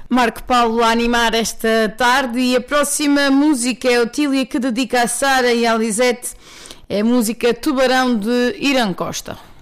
Marco Paulo a animar esta tarde e a próxima música é Otília, que dedica a Sara e a Lisete. É a música Tubarão de Irã Costa.